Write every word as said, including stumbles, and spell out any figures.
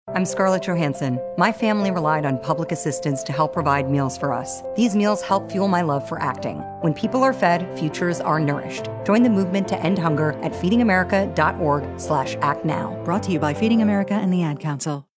I'm Scarlett Johansson. My family relied on public assistance to help provide meals for us. These meals help fuel my love for acting. When people are fed, futures are nourished. Join the movement to end hunger at feedingamerica.org slash act now. Brought to you by Feeding America and the Ad Council.